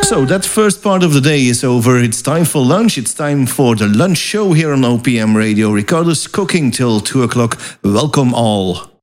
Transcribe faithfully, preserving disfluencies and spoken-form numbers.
So that first part of the day is over. It's time for lunch. It's time for the lunch show here on O P M Radio. Ricardo's cooking till two o'clock. Welcome all.